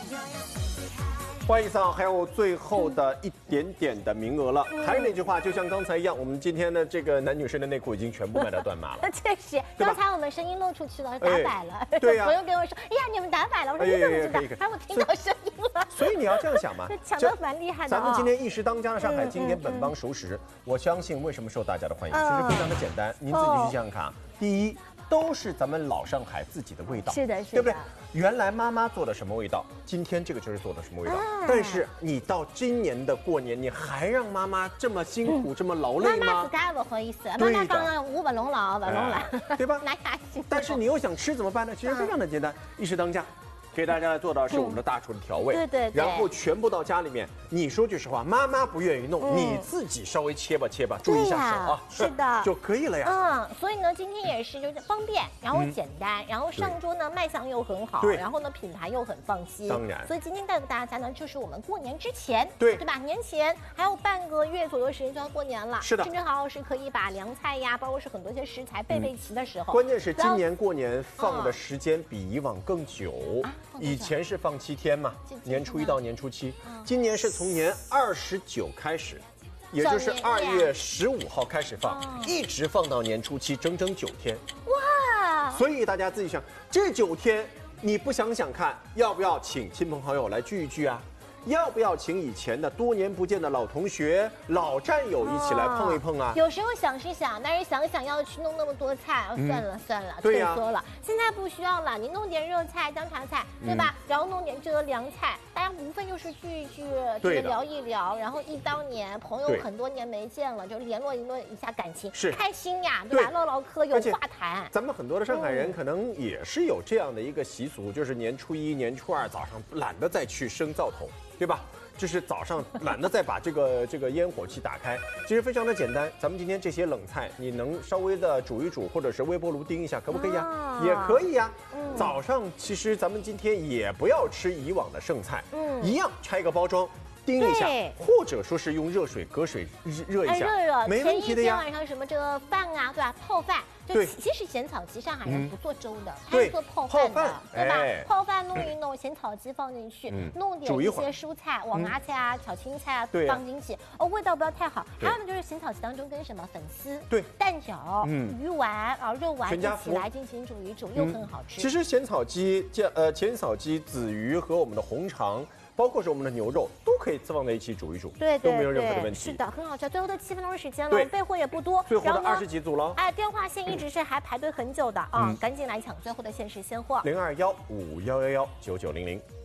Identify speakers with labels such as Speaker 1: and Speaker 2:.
Speaker 1: 欢迎上，还有最后的一点点的名额了。还是那句话，就像刚才一样，我们今天的这个男女生的内裤已经全部卖到断码了。
Speaker 2: 确实，刚才我们声音漏出去了，打摆了。
Speaker 1: 对呀，
Speaker 2: 朋友跟我说：“哎呀，你们打摆了。”我说：“你怎么知道？”哎，我听到声音了。
Speaker 1: 所以你要这样想嘛，
Speaker 2: 抢得蛮厉害的。
Speaker 1: 咱们今天一时当家的上海经典本帮熟食，我相信为什么受大家的欢迎，其实非常的简单，您自己去想想看啊。第一，都是咱们老上海自己的味道，
Speaker 2: 是的，
Speaker 1: 对不对？原来妈妈做的什么味道，今天这个就是做的什么味道。但是你到今年的过年，你还让妈妈这么辛苦、这么劳累吗？
Speaker 2: 妈妈自家不好意思，妈妈讲了我不聋了，不聋了，
Speaker 1: 对吧？
Speaker 2: 那还行。
Speaker 1: 但是你又想吃怎么办呢？其实非常的简单，一时当家。给大家做到是我们的大厨的调味，
Speaker 2: 对，
Speaker 1: 然后全部到家里面。你说句实话，妈妈不愿意弄，你自己稍微切吧，注意一下手啊，
Speaker 2: 是的，
Speaker 1: 就可以了呀。
Speaker 2: 所以呢，今天也是就是方便，然后简单，然后上桌呢卖相又很好，然后呢品牌又很放心。
Speaker 1: 当然，
Speaker 2: 所以今天带给大家呢，就是我们过年之前，
Speaker 1: 对
Speaker 2: 吧？年前还有半个月左右时间就要过年了，
Speaker 1: 是的，
Speaker 2: 甚至好是可以把凉菜呀，包括是很多些食材备齐的时候。
Speaker 1: 关键是今年过年放的时间比以往更久，以前是放7天嘛，年初1到年初7，今年是从年29开始，也就是2月15号开始放，一直放到年初7，整整9天。哇！所以大家自己想，这9天你不想想看，要不要请亲朋好友来聚一聚啊？要不要请以前的多年不见的老同学、老战友一起来碰一碰啊？
Speaker 2: 有时候想是想，但是想要去弄那么多菜，算了，退缩了。现在不需要了，你弄点热菜、姜茶菜，对吧？然后弄点这个凉菜，大家无非就是聚一聚，这个聊一聊，然后忆当年，朋友很多年没见了，就联络一下感情，
Speaker 1: 是
Speaker 2: 开心呀，对吧？唠唠嗑，有话谈。
Speaker 1: 咱们很多的上海人可能也是有这样的一个习俗，就是年初1、年初2早上懒得再去生灶头。对吧？就是早上懒得再把这个烟火气打开，其实非常的简单。咱们今天这些冷菜，你能稍微的煮一煮，或者是微波炉叮一下，可不可以呀？也可以呀。早上其实咱们今天也不要吃以往的剩菜，一样拆个包装。叮一下，或者说是用热水隔水热一下，没问题的呀。
Speaker 2: 前一天晚上什么这个饭啊，对吧？泡饭，就其实咸草鸡上海人不做粥的，他是做泡饭的，对吧？泡饭弄一弄，咸草鸡放进去，弄点一些蔬菜，黄芽菜啊、炒青菜啊放进去，味道不要太好。还有呢，就是咸草鸡当中跟什么粉丝、蛋饺、鱼丸啊、肉丸一起来进行煮一煮，又很好吃。
Speaker 1: 其实咸草鸡、子鱼和我们的红肠。包括是我们的牛肉都可以放在一起煮一煮，都没有任何的问题。
Speaker 2: 是的，很好吃。最后的7分钟的时间了，备货也不多，
Speaker 1: 最后的20几组了。
Speaker 2: 电话线一直是还排队很久的啊，赶紧来抢最后的限时鲜货。
Speaker 1: 0215119900。